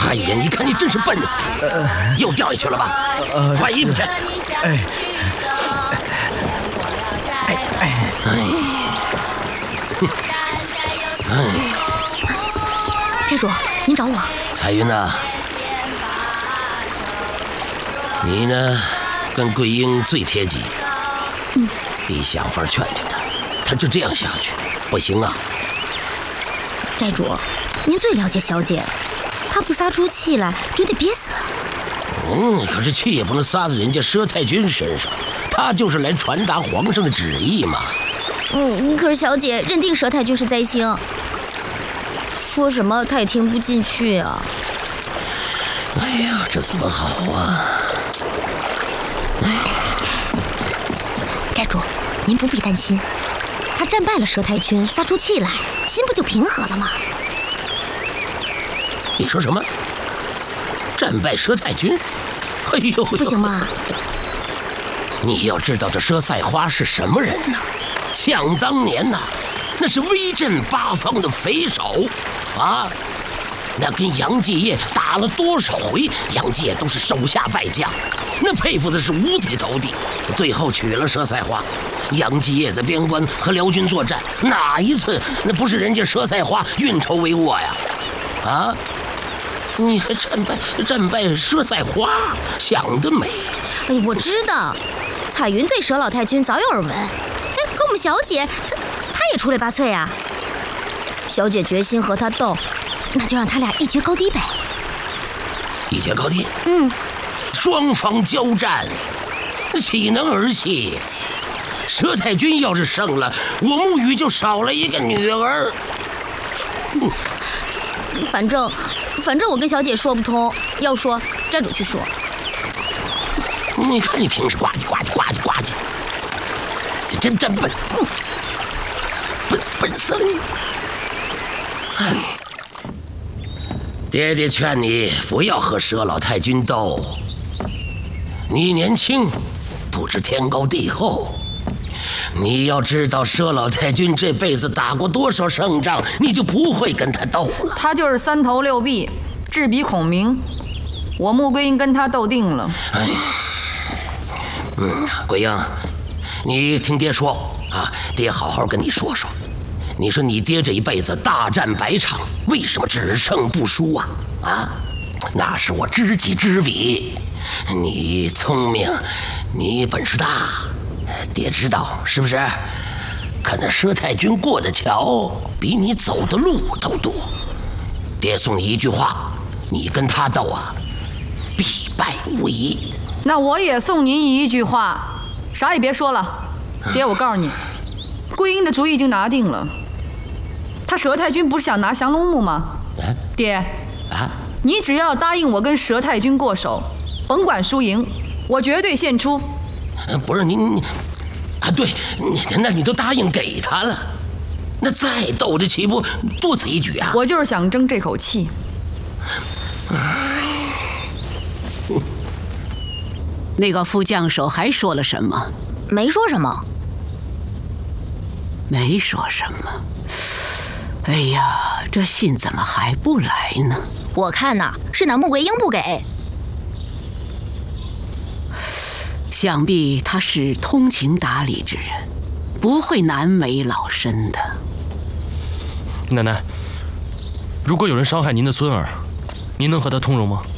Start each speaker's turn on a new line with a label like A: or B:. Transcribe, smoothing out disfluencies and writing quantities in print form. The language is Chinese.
A: 哎呀，你看你真是笨死，又掉下去了吧？换衣服去。
B: 寨主，您找我。
A: 彩云呐，你呢，跟桂英最贴近。你想法劝劝他，他就这样下去，不行啊。
B: 寨主，您最了解小姐，她不撒出气来，准得憋死。
A: 可是气也不能撒在人家佘太君身上，他就是来传达皇上的旨意嘛。
B: 可是小姐认定佘太君是灾星，说什么她也听不进去啊。
A: 哎呀，这怎么好啊？
B: 寨主，您不必担心，他战败了佘太君，撒出气来，心不就平和了吗？
A: 你说什么？战败佘太君？哎呦，
B: 不行吗？
A: 你要知道这佘赛花是什么人呢？想当年呐，那是威震八方的匪首啊！那跟杨继业打了多少回，杨继业都是手下败将，那佩服的是五体投地。最后娶了佘赛花，杨继业在边关和辽军作战，哪一次那不是人家佘赛花运筹帷幄呀？啊！你还战败佘赛花，想得美！
B: 哎，我知道，彩云对佘老太君早有耳闻。可我们小姐她也出类拔萃啊。小姐决心和他斗，那就让他俩一决高低呗。
A: 一决高低？双方交战，岂能儿戏？佘太君要是胜了，我沐雨就少了一个女儿。
B: 反正我跟小姐说不通，要说寨主去说。
A: 你看你平时呱唧呱唧呱唧呱唧，你真笨，笨死了你！哎，爹爹劝你不要和佘老太君斗，你年轻，不知天高地厚。你要知道佘老太君这辈子打过多少胜仗，你就不会跟他斗了。
C: 他就是三头六臂，智比孔明，我穆桂英跟他斗定了。
A: 桂英，你听爹说啊，爹好好跟你说说。你说你爹这一辈子大战百场，为什么只胜不输啊？那是我知己知彼。你聪明，你本事大，爹知道是不是？可那佘太君过的桥比你走的路都多。爹送你一句话，你跟他斗啊，必败无疑。
C: 那我也送您一句话，啥也别说了。爹，我告诉你，桂英的主意已经拿定了。他佘太君不是想拿降龙木吗？爹，你只要答应我跟佘太君过手，甭管输赢，我绝对献出。
A: 不是您对，那你都答应给他了，那再斗这岂不多此一举啊？
C: 我就是想争这口气。
D: 那个副将手还说了什么？
B: 没说什么。
D: 没说什么。哎呀，这信怎么还不来呢？
B: 我看呐，是那穆桂英不给。
D: 想必他是通情达理之人，不会难为老身的。
E: 奶奶，如果有人伤害您的孙儿，您能和他通融吗？